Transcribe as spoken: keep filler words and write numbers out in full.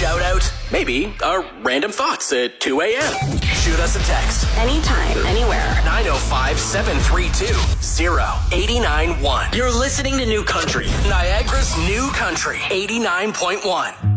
shout out, maybe our random thoughts at two a.m. Shoot us a text. Anytime, anywhere. nine oh five, seven three two, oh eight nine one. You're listening to New Country, Niagara's New Country, eighty-nine point one.